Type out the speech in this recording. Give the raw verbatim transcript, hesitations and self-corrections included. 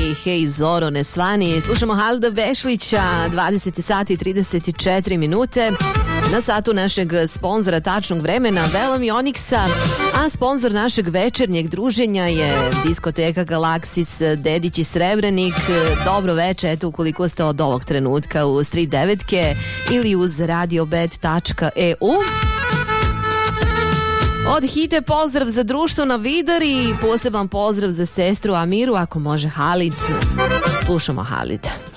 i Hej Zoro ne svani. Slušamo Halida Bešlića, dvadeset sati i trideset četiri minute. Na satu našeg sponzora tačnog vremena Velom i Oniksa, a sponzor našeg večernjeg druženja je diskoteka Galaksis Dedić i Srebrenik. Dobro veče, eto ukoliko ste od ovog trenutka uz tri devetke ili uz radiobet tačka e u. Od Hite pozdrav za društvo na Vidari, poseban pozdrav za sestru Amiru, ako može Halid. Slušamo Halida.